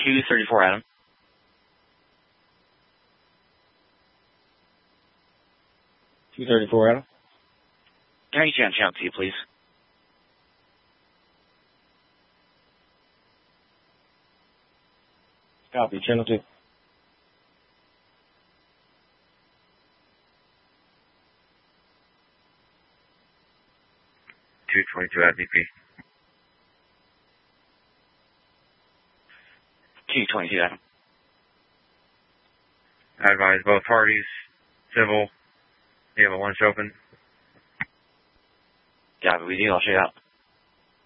234 Adam. 234 Adam. Can I get you on channel 2, please? Copy, channel 2. 222 at VP. 222 Adam. I advise both parties, civil, you have a lunch open. Yeah, we do. I'll check it out.